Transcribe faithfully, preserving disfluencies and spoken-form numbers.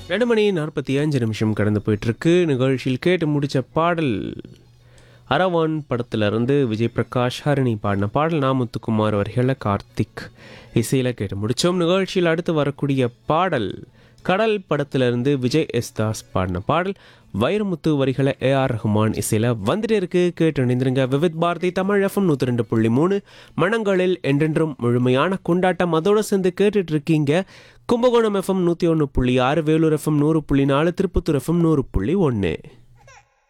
ரெண்டு மணி நாற்பத்தி அஞ்சு நிமிஷம் கடந்து போயிட்டுருக்கு. நிகழ்ச்சியில் கேட்டு முடித்த பாடல் அரவான் படத்திலிருந்து விஜய் பிரகாஷ் ஹரிணி பாடின பாடல். நாமுத்துக்குமார் வரிகளில் கார்த்திக் இசையில் கேட்டு முடித்தோம். நிகழ்ச்சியில் அடுத்து வரக்கூடிய பாடல் கடல் படத்திலிருந்து விஜய் எஸ் தாஸ் பாடின பாடல். வைரமுத்து வரிகளை ஏ ஆர் ரஹ்மான் இசையில் வந்துட்டு இருக்கு. கேட்டு இணைந்திருங்க. விவித் பாரதி தமிழ் எஃப்எம் நூற்றி ரெண்டு புள்ளி மூணு மனங்களில் என்றென்றும் முழுமையான கொண்டாட்டம். அதோடு சேர்ந்து கேட்டுட்டு இருக்கீங்க கும்பகோணம் எஃப்எம் நூற்றி ஒன்று புள்ளி ஆறு, வேலூர் எஃப்எம் நூறு புள்ளி நாலு, திருப்பத்தூர் எஃப்எம் நூறு புள்ளி ஒன்று.